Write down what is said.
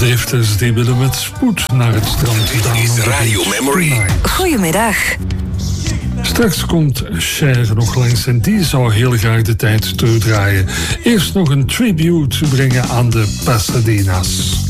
drifters die willen met spoed naar het strand. Dit is Radio Memory. Goedemiddag. Straks komt Cher nog langs en die zou heel graag de tijd terugdraaien. Eerst nog een tribute brengen aan de Pasadena's.